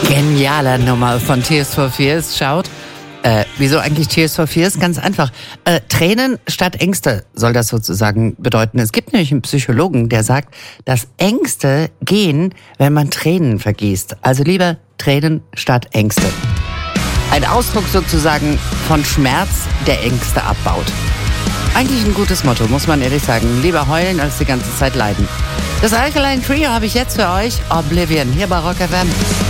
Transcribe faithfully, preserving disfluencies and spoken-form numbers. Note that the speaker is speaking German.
Geniale Nummer von Tears for Fears. Schaut, äh, wieso eigentlich Tears for Fears? Ganz einfach. Äh, Tränen statt Ängste soll das sozusagen bedeuten. Es gibt nämlich einen Psychologen, der sagt, dass Ängste gehen, wenn man Tränen vergießt. Also lieber Tränen statt Ängste. Ein Ausdruck sozusagen von Schmerz, der Ängste abbaut. Eigentlich ein gutes Motto, muss man ehrlich sagen. Lieber heulen, als die ganze Zeit leiden. Das Alkaline Trio habe ich jetzt für euch. Oblivion, hier bei Rock F M.